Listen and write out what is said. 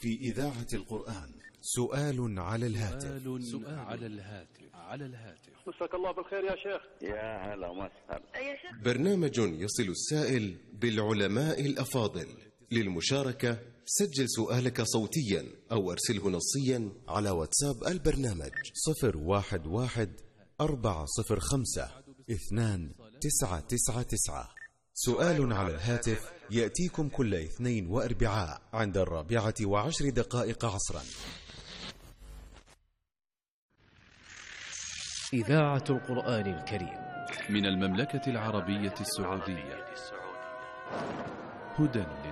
في إذاعة القرآن. سؤال على الهاتف. مساك الله بالخير يا شيخ. يا هلا وسهلا. برنامج يصل السائل بالعلماء الأفاضل. للمشاركة سجل سؤالك صوتيا أو أرسله نصيا على واتساب البرنامج 011-405-2999. سؤال على الهاتف يأتيكم كل اثنين وأربعاء عند 4:10 عصرا. إذاعة القرآن الكريم من المملكة العربية السعودية. هدى